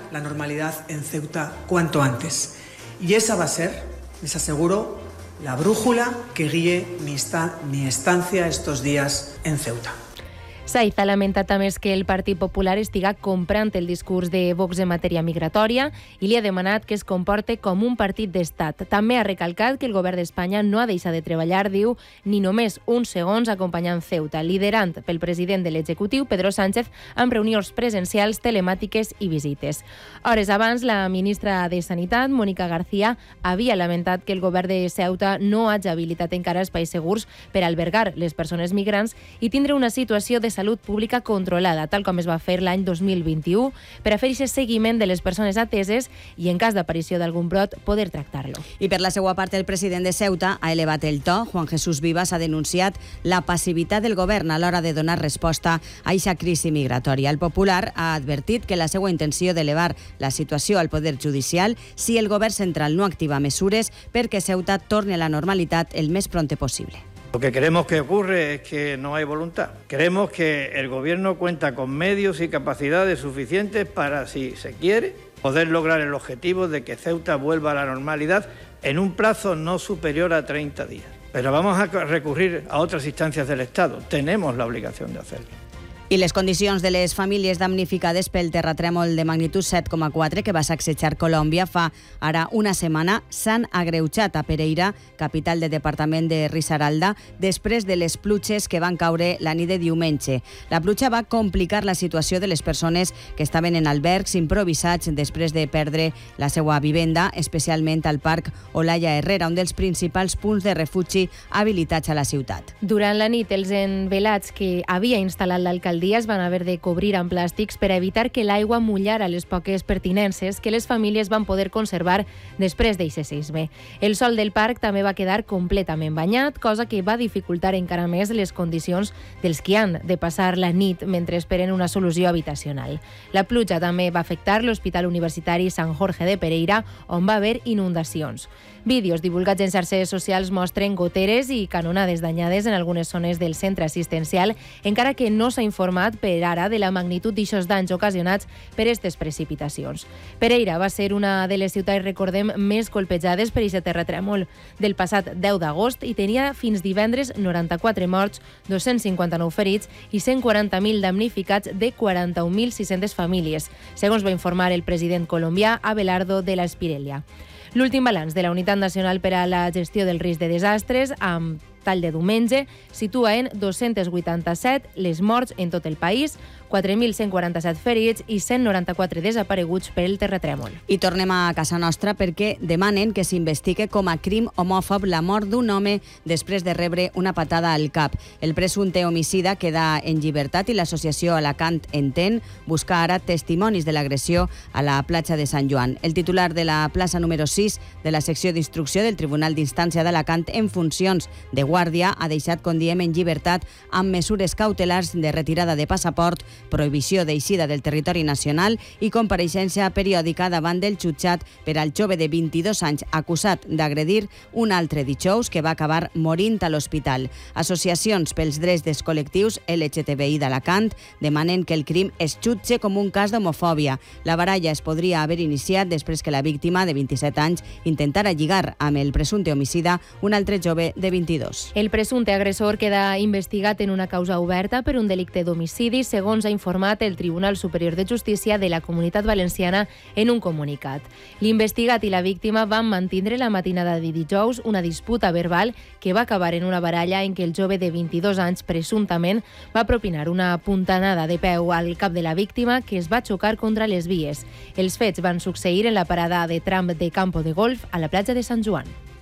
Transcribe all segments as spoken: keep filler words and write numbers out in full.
la normalidad en Ceuta cuanto antes. Y esa va a ser, les aseguro, la brújula que guíe mi, esta- mi estancia estos días en Ceuta. Saiz ha lamentat a més que el Partit Popular estiga comprant el discurs de Vox en matèria migratòria i li ha demanat que es comporte com un partit d'estat. També ha recalcat que el govern d'Espanya no ha deixat de treballar, diu, ni només uns segons acompanyant Ceuta, liderant pel president de l'executiu, Pedro Sánchez, amb reunions presencials, telemàtiques i visites. Hores abans, la ministra de Sanitat, Mónica García, havia lamentat que el govern de Ceuta no hagi habilitat encara espais segurs per albergar les persones migrants i tindre una situació de salut pública controlada, tal com es va fer l'any dos mil vint-i-u, per a fer aquest seguiment de les persones ateses i, en cas d'aparició d'algun brot, poder tractar-lo. I per la seva part, el president de Ceuta ha elevat el to. Juan Jesús Vivas ha denunciat la passivitat del govern a l'hora de donar resposta a aquesta crisi migratòria. El Popular ha advertit que la seva intenció d'elevar la situació al Poder Judicial si el govern central no activa mesures perquè Ceuta torni a la normalitat el més pronte possible. Lo que queremos que ocurre es que no hay voluntad. Queremos que el gobierno cuenta con medios y capacidades suficientes para, si se quiere, poder lograr el objetivo de que Ceuta vuelva a la normalidad en un plazo no superior a treinta días. Pero vamos a recurrir a otras instancias del Estado. Tenemos la obligación de hacerlo. I les condicions de les famílies damnificades pel terratrèmol de magnitud set coma quatre que va sacsejar Colòmbia fa ara una setmana s'han agreujat a Pereira, capital del departament de Risaralda, després de les pluges que van caure la nit de diumenge. La pluja va complicar la situació de les persones que estaven en albergs improvisats després de perdre la seva vivenda, especialment al Parc Olaya Herrera, un dels principals punts de refugi habilitats a la ciutat. Durant la nit, els envelats que havia instal·lat l'alcaldia es van haver de cobrir amb plàstics per a evitar que l'aigua mullara les poques pertinences que les famílies van poder conservar després d'aquest sisme. El sòl del parc també va quedar completament banyat, cosa que va dificultar encara més les condicions dels qui han de passar la nit mentre esperen una solució habitacional. La pluja també va afectar l'Hospital Universitari Sant Jorge de Pereira, on va haver inundacions. Vídeos divulgats en xarxes socials mostren goteres i canonades danyades en algunes zones del centre assistencial, encara que no s'ha informat per ara de la magnitud d'aixòs danys ocasionats per aquestes precipitacions. Pereira va ser una de les ciutats, recordem, més colpejades per aquest terratrèmol del passat deu d'agost i tenia fins divendres noranta-quatre morts, dos-cents cinquanta-nou ferits i cent quaranta mil damnificats de quaranta-un mil sis-centes famílies, segons va informar el president colombià Abelardo de la Espirelia. L'últim balanç de la Unitat Nacional per a la Gestió del Risc de Desastres, amb tall de diumenge, situa en dos-cents vuitanta-set les morts en tot el país, quatre mil cent quaranta-set ferits i cent noranta-quatre desapareguts per el terratrèmol. I tornem a casa nostra perquè demanen que s'investigue com a crim homòfob la mort d'un home després de rebre una patada al cap. El presumpte homicida queda en llibertat i l'associació Alacant Entén busca ara testimonis de l'agressió a la platja de Sant Joan. El titular de la plaça número sis de la secció d'instrucció del Tribunal d'Instància d'Alacant en funcions de guàrdia ha deixat, com diem, en llibertat amb mesures cautelars de retirada de passaport, prohibició d'eixida del territori nacional i compareixença periòdica davant del jutjat per al jove de vint-i-dos anys acusat d'agredir un altre dijous que va acabar morint a l'hospital. Associacions pels drets dels col·lectius L G T B I d'Alacant demanen que el crim es jutge com un cas d'homofòbia. La baralla es podria haver iniciat després que la víctima, de vint-i-set anys, intentara lligar amb el presumpte homicida un altre jove de vint-i-dos. El presumpte agressor queda investigat en una causa oberta per un delicte d'homicidi, segons ha informat el Tribunal Superior de Justícia de la Comunitat Valenciana en un comunicat. L'investigat i la víctima van mantindre la matinada de dijous una disputa verbal que va acabar en una baralla en què el jove de vint-i-dos anys presumptament va propinar una puntanada de peu al cap de la víctima que es va xocar contra les vies. Els fets van succeir en la parada de tram de Campo de Golf a la platja de Sant Joan.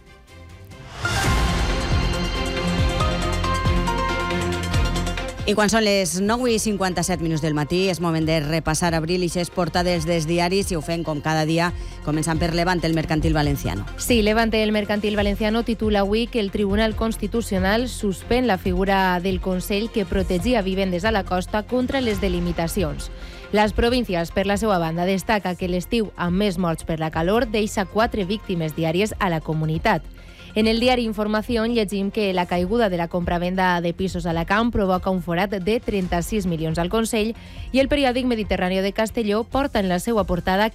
I quan són les nou i cinquanta-set minuts del matí és moment de repassar abril i les portades dels diaris i ho fem com cada dia, començant per Levante, el Mercantil Valenciano. Sí, Levante, el Mercantil Valenciano titula avui que el Tribunal Constitucional suspèn la figura del Consell que protegia vivendes a la costa contra les delimitacions. Les províncies, per la seva banda, destaca que l'estiu amb més morts per la calor deixa quatre víctimes diàries a la comunitat. En el diari Información llegim que la caiguda de la compravenda de pisos a Alacant provoca un forat de trenta-sis milions al Consell i el periòdic Mediterráneo de Castelló porta en la seva portada